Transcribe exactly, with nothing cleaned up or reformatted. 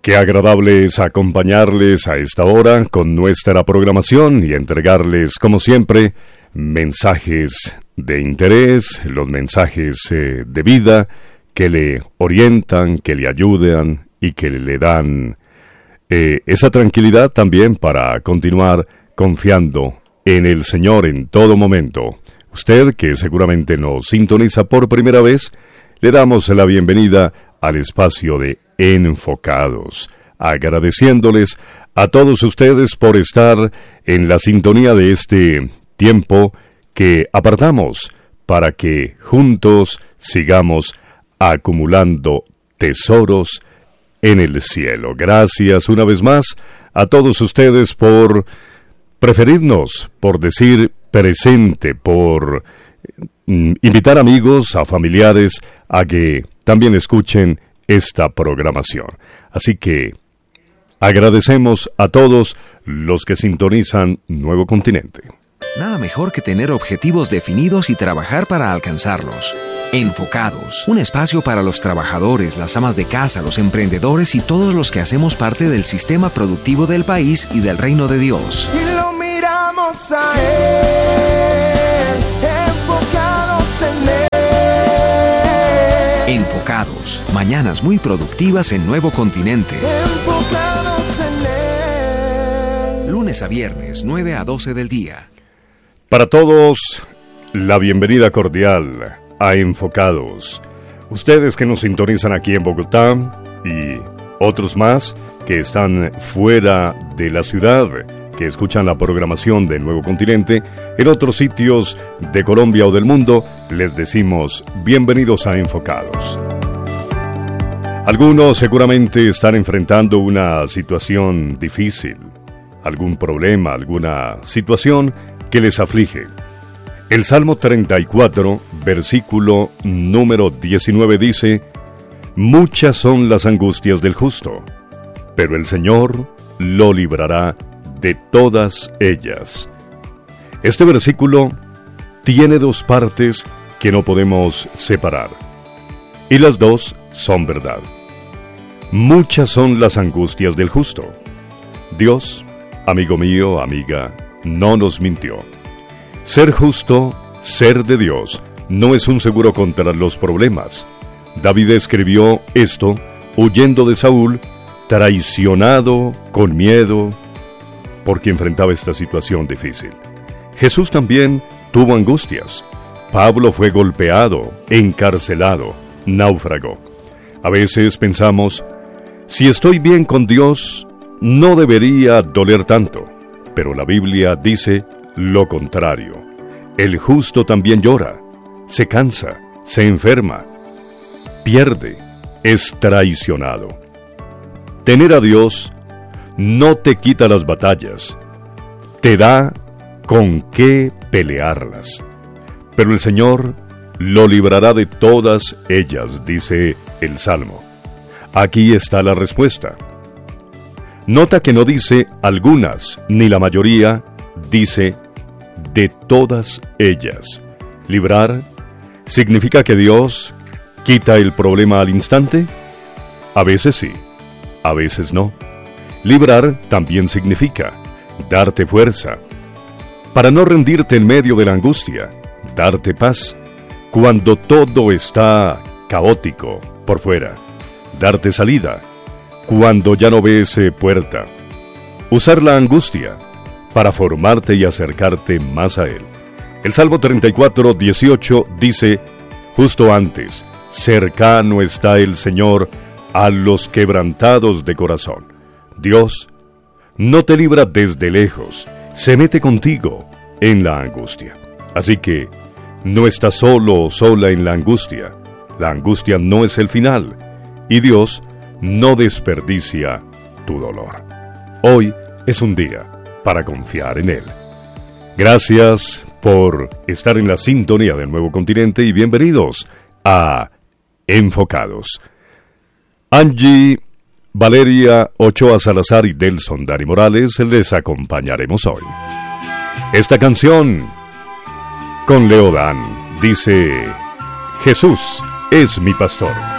Qué agradable es acompañarles a esta hora con nuestra programación y entregarles, como siempre, mensajes de interés, los mensajes eh, de vida que le orientan, que le ayudan y que le dan eh, esa tranquilidad también para continuar confiando en el Señor en todo momento. Usted, que seguramente nos sintoniza por primera vez, le damos la bienvenida al espacio de Enfocados, agradeciéndoles a todos ustedes por estar en la sintonía de este tiempo que apartamos para que juntos sigamos acumulando tesoros en el cielo. Gracias una vez más a todos ustedes por preferirnos, por decir presente, por invitar amigos, a familiares, a que también escuchen esta programación. Así que agradecemos a todos los que sintonizan Nuevo Continente. Nada mejor que tener objetivos definidos y trabajar para alcanzarlos. Enfocados, un espacio para los trabajadores, las amas de casa, los emprendedores y todos los que hacemos parte del sistema productivo del país y del reino de Dios. Y lo miramos a Él, enfocados en Él. Enfocados, mañanas muy productivas en Nuevo Continente. Enfocados en Él. Lunes a viernes, nueve a doce del día. Para todos, la bienvenida cordial a Enfocados. Ustedes que nos sintonizan aquí en Bogotá y otros más que están fuera de la ciudad, que escuchan la programación de Nuevo Continente en otros sitios de Colombia o del mundo, les decimos bienvenidos a Enfocados. Algunos seguramente están enfrentando una situación difícil, algún problema, alguna situación que les aflige. El Salmo treinta y cuatro, versículo número diecinueve dice: muchas son las angustias del justo, pero el Señor lo librará de todas ellas. Este versículo tiene dos partes que no podemos separar, y las dos son verdad. Muchas son las angustias del justo. Dios, amigo mío, amiga, no nos mintió. Ser justo, ser de Dios, no es un seguro contra los problemas. David escribió esto huyendo de Saúl, traicionado, con miedo, porque enfrentaba esta situación difícil. Jesús también tuvo angustias. Pablo fue golpeado, encarcelado, náufrago. A veces pensamos, si estoy bien con Dios, no debería doler tanto. Pero la Biblia dice lo contrario. El justo también llora, se cansa, se enferma, pierde, es traicionado. Tener a Dios no te quita las batallas, te da con qué pelearlas. Pero el Señor lo librará de todas ellas, dice el Salmo. Aquí está la respuesta. Nota que no dice algunas, ni la mayoría, dice de todas ellas. Librar significa que Dios quita el problema al instante. A veces sí, a veces no. Librar también significa darte fuerza, para no rendirte en medio de la angustia, darte paz, cuando todo está caótico por fuera, darte salida, cuando ya no ves eh, puerta, usar la angustia para formarte y acercarte más a Él. El Salmo treinta y cuatro, dieciocho dice, justo antes, cercano está el Señor a los quebrantados de corazón. Dios no te libra desde lejos, se mete contigo en la angustia. Así que no estás solo o sola en la angustia. La angustia no es el final, y Dios no desperdicia tu dolor. Hoy es un día para confiar en Él. Gracias por estar en la sintonía del Nuevo Continente y bienvenidos a Enfocados. Angie, Valeria, Ochoa Salazar y Delson Dani Morales les acompañaremos hoy. Esta canción con Leodán dice: Jesús es mi pastor.